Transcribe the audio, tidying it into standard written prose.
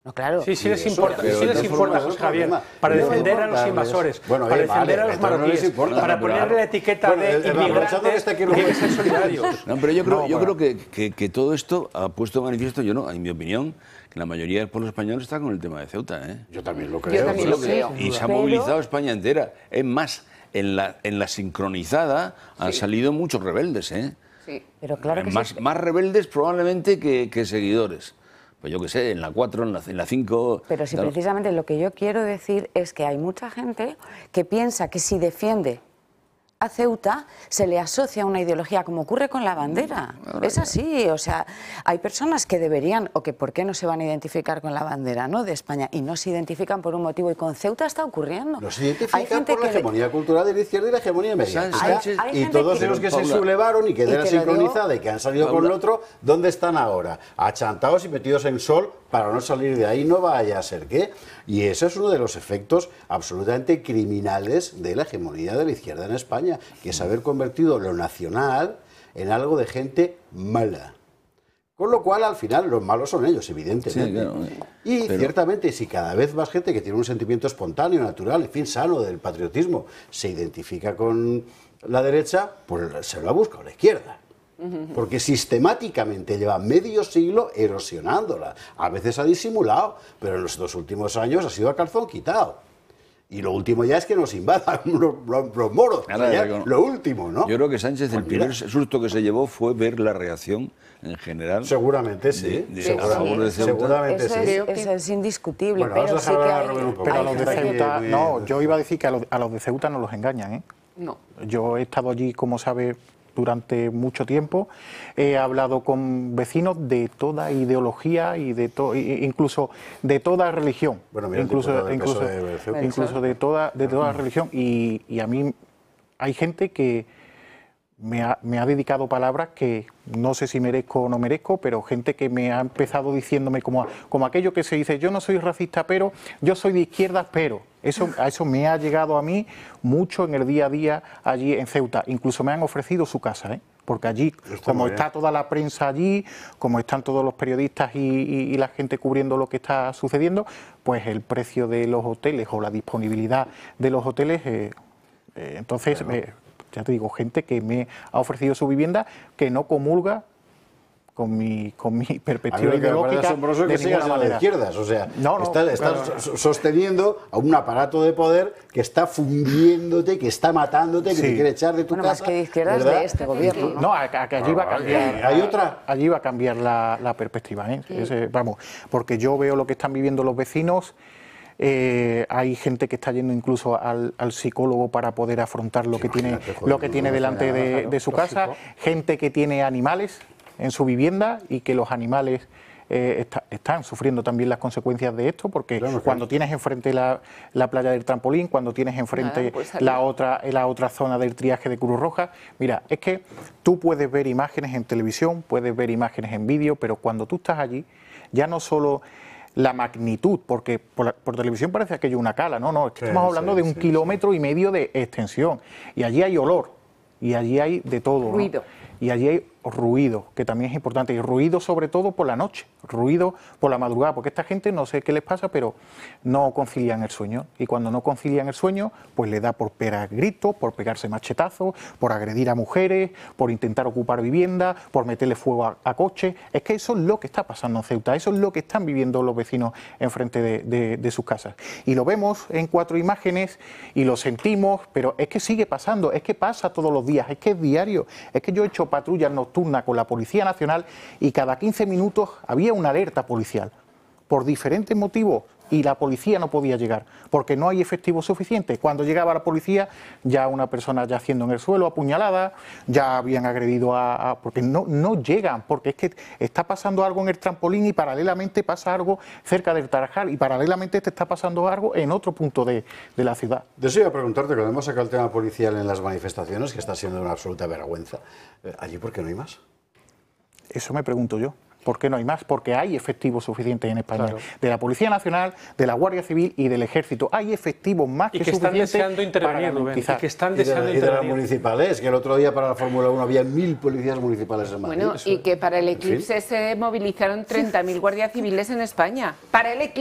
No, claro. Sí les importa, José Javier, para defender a los invasores, para defender a los marroquíes, para ponerle la etiqueta de inmigrantes, tienen que ser solidarios. No, pero yo creo que todo esto ha puesto de manifiesto, en mi opinión, que la mayoría del pueblo español está con el tema de Ceuta. Yo también lo creo. Y se ha movilizado España entera. Es más, en la sincronizada han salido muchos rebeldes, Sí, pero claro que más rebeldes probablemente que seguidores. Pues yo qué sé, en la 4, en la 5... Pero si precisamente lo que yo quiero decir es que hay mucha gente que piensa que si defiende a Ceuta se le asocia a una ideología, como ocurre con la bandera. Es así, o sea, hay personas que deberían, o que por qué no se van a identificar con la bandera, ¿no?, de España, y no se identifican por un motivo, y con Ceuta está ocurriendo. No se identifican por la hegemonía cultural de la izquierda y la hegemonía mediática. Y todos los que se sublevaron y que de la sincronizada y que han salido con el otro, ¿dónde están ahora? Achantados y metidos en sol para no salir de ahí, no vaya a ser qué. Y ese es uno de los efectos absolutamente criminales de la hegemonía de la izquierda en España, que es haber convertido lo nacional en algo de gente mala. Con lo cual, al final, los malos son ellos, evidentemente. Sí, claro. Y ciertamente, si cada vez más gente que tiene un sentimiento espontáneo, natural, en fin, sano del patriotismo, se identifica con la derecha, pues se lo ha buscado la izquierda. Porque sistemáticamente lleva medio siglo erosionándola. A veces ha disimulado, pero en los 2 últimos años ha sido a calzón quitado. Y lo último ya es que nos invadan los moros. Lo último, ¿no? Yo creo que Sánchez, el primer susto que se llevó fue ver la reacción en general. Seguramente sí. Seguramente sí. Eso es indiscutible. Bueno, pero sí que hay... Pero a los de Ceuta, no, yo iba a decir que a los de Ceuta no los engañan, ¿eh? No. Yo he estado allí, como sabe, durante mucho tiempo. He hablado con vecinos de toda ideología y incluso de toda religión. Bueno, mira, incluso de toda religión. Y a mí hay gente que me ha dedicado palabras que no sé si merezco o no merezco, pero gente que me ha empezado diciéndome como aquello que se dice: yo no soy racista, pero yo soy de izquierdas, pero... Eso me ha llegado a mí mucho en el día a día allí en Ceuta. Incluso me han ofrecido su casa, porque allí, como está toda la prensa allí, como están todos los periodistas y la gente cubriendo lo que está sucediendo, pues el precio de los hoteles o la disponibilidad de los hoteles, entonces, ya te digo, gente que me ha ofrecido su vivienda que no comulga con mi perspectiva ideológica. Es asombroso que sigas a las izquierdas, o sea, estás sosteniendo a un aparato de poder que está fundiéndote, que está matándote, que te quiere echar de tu casa. Más que de izquierdas, de este gobierno. No, que allí va a cambiar. ¿Hay otra? Allí va a cambiar la perspectiva, vamos, porque yo veo lo que están viviendo los vecinos. Hay gente que está yendo incluso al psicólogo para poder afrontar lo que tiene delante de su casa, gente que tiene animales en su vivienda y que los animales están sufriendo también las consecuencias de esto, porque cuando tienes enfrente la playa del trampolín, cuando tienes enfrente la otra zona del triaje de Cruz Roja, mira, es que tú puedes ver imágenes en televisión, puedes ver imágenes en vídeo, pero cuando tú estás allí, ya no solo la magnitud, porque por televisión parece aquello una cala, no, es que estamos hablando de 1,5 kilómetros de extensión, y allí hay olor, y allí hay de todo. Ruido. Y allí hay ruido, que también es importante, y ruido sobre todo por la noche, ruido por la madrugada, porque esta gente no sé qué les pasa, pero no concilian el sueño, y cuando no concilian el sueño, pues le da por pegar gritos, por pegarse machetazos, por agredir a mujeres, por intentar ocupar vivienda, por meterle fuego a coches. Es que eso es lo que está pasando en Ceuta, eso es lo que están viviendo los vecinos enfrente de sus casas. Y lo vemos en 4 imágenes y lo sentimos, pero es que sigue pasando, es que pasa todos los días, es que es diario, es que yo he hecho patrullas nocturnas con la Policía Nacional y cada 15 minutos había una alerta policial por diferentes motivos y la policía no podía llegar porque no hay efectivo suficiente. Cuando llegaba la policía, ya una persona yaciendo en el suelo apuñalada, ya habían agredido porque no llegan, porque es que está pasando algo en el trampolín y paralelamente pasa algo cerca del Tarajal y paralelamente te está pasando algo en otro punto de la ciudad. Yo sí iba a preguntarte, cuando hemos sacado el tema policial en las manifestaciones, que está siendo una absoluta vergüenza, ¿allí por qué no hay más? Eso me pregunto yo. ¿Por qué no hay más? Porque hay efectivos suficientes en España. De la Policía Nacional, de la Guardia Civil y del Ejército. Hay efectivos más que suficientes. Y que están deseando intervenir, Rubén. Y que están deseando intervenir. Y de las municipales, que el otro día para la Fórmula 1 había 1000 policías municipales en Madrid. Bueno, y que para el eclipse se movilizaron 30.000 guardias civiles en España. Para el eclipse.